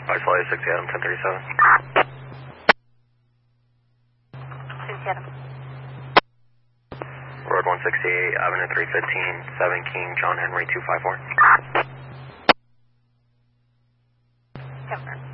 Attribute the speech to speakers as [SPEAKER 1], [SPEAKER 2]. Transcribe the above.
[SPEAKER 1] Isolate 60 Adam 1037.
[SPEAKER 2] 60 Adam.
[SPEAKER 1] Road 168, Avenue 315, 7 King, John Henry 254.
[SPEAKER 2] Confirm.